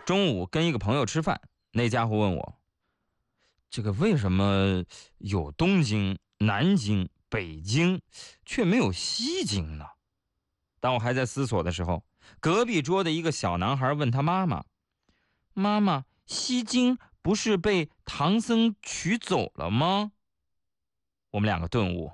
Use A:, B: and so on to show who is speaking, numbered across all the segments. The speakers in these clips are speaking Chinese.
A: 中午跟一个朋友吃饭，那家伙问我，这个为什么有东京、南京、北京，却没有西京呢？当我还在思索的时候，隔壁桌的一个小男孩问他妈妈：“妈妈，西京不是被唐僧取走了吗？”我们两个顿悟。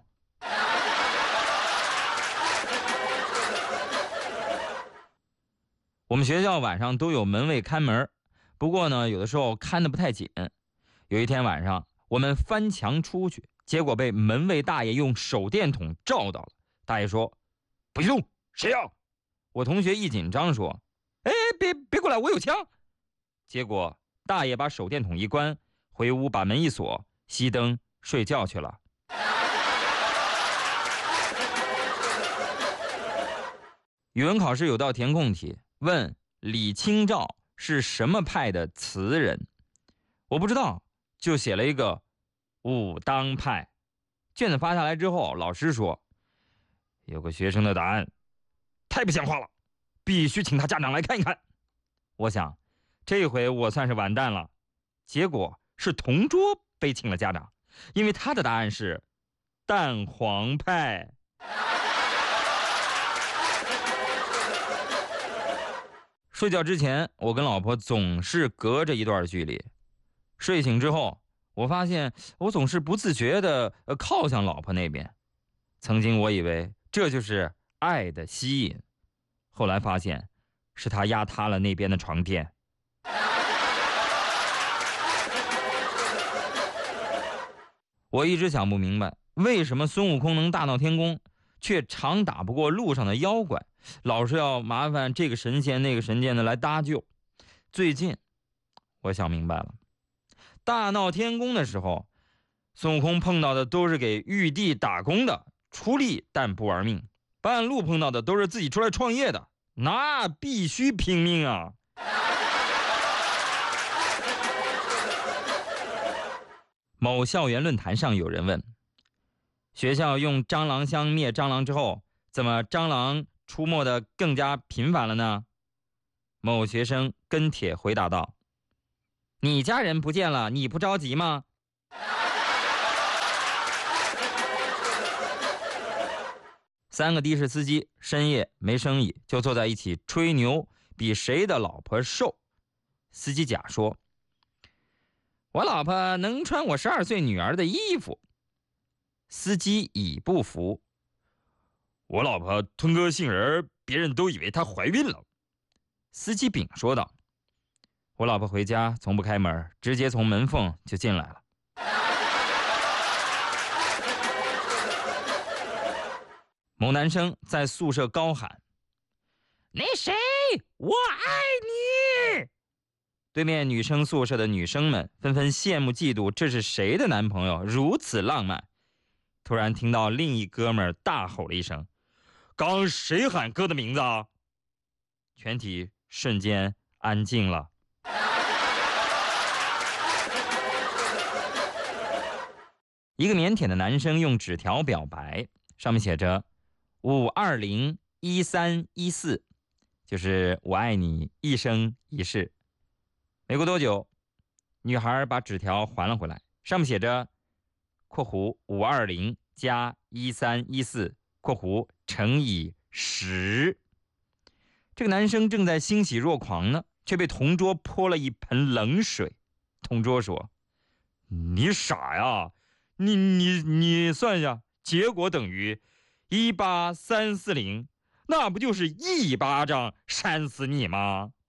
A: 我们学校晚上都有门卫看门，不过呢，有的时候看得不太紧。有一天晚上，我们翻墙出去，结果被门卫大爷用手电筒照到了。大爷说：“不许动，谁要？”我同学一紧张说：“哎，别过来，我有枪。”结果大爷把手电筒一关，回屋把门一锁，熄灯睡觉去了。语文考试有道填空题，问李清照是什么派的词人？我不知道，就写了一个武当派。卷子发下来之后，老师说有个学生的答案太不像话了，必须请他家长来看一看。我想这回我算是完蛋了，结果是同桌被请了家长，因为他的答案是蛋黄派。睡觉之前，我跟老婆总是隔着一段距离。睡醒之后，我发现我总是不自觉地靠向老婆那边。曾经我以为这就是爱的吸引，后来发现是她压塌了那边的床垫。我一直想不明白，为什么孙悟空能大闹天宫，却常打不过路上的妖怪，老是要麻烦这个神仙那个神仙的来搭救。最近我想明白了，大闹天宫的时候，孙悟空碰到的都是给玉帝打工的，出力但不玩命；半路碰到的都是自己出来创业的，那必须拼命啊。某校园论坛上有人问，学校用蟑螂香灭蟑螂之后，怎么蟑螂出没的更加频繁了呢？某学生跟帖回答道：“你家人不见了，你不着急吗？”三个的士司机深夜没生意，就坐在一起吹牛，比谁的老婆瘦。司机甲说：“我老婆能穿我12岁女儿的衣服。”司机乙不服：“我老婆吞个杏仁，别人都以为她怀孕了。”司机丙说道：“我老婆回家从不开门，直接从门缝就进来了。”某男生在宿舍高喊：“那谁，我爱你！”对面女生宿舍的女生们纷纷羡慕嫉妒，这是谁的男朋友如此浪漫？突然听到另一哥们儿大吼了一声：“刚谁喊哥的名字啊？”全体瞬间安静了。一个腼腆的男生用纸条表白，上面写着5201314，就是我爱你一生一世。没过多久，女孩把纸条还了回来，上面写着括弧520加1314括弧乘以10。这个男生正在欣喜若狂呢，却被同桌泼了一盆冷水。同桌说：“你傻呀，你算一下，结果等于18340，那不就是一巴掌扇死你吗？”